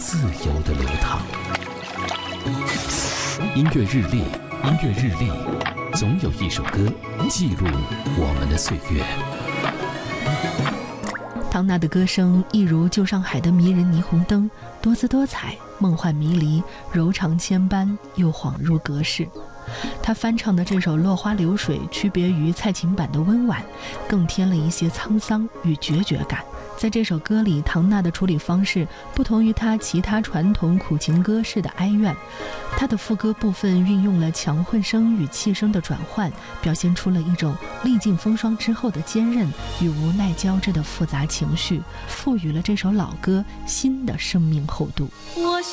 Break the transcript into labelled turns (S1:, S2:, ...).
S1: 自由地流淌。音乐日历，音乐日历，总有一首歌记录我们的岁月。
S2: 唐娜的歌声一如旧上海的迷人霓虹灯，多姿多彩，梦幻迷离，柔肠千般，又恍入隔世。他翻唱的这首《落花流水》区别于蔡琴版的温婉，更添了一些沧桑与决绝感。在这首歌里，唐娜的处理方式不同于她其他传统苦情歌式的哀怨，她的副歌部分运用了强混声与气声的转换，表现出了一种历尽风霜之后的坚韧与无奈交织的复杂情绪，赋予了这首老歌新的生命厚度。
S3: 我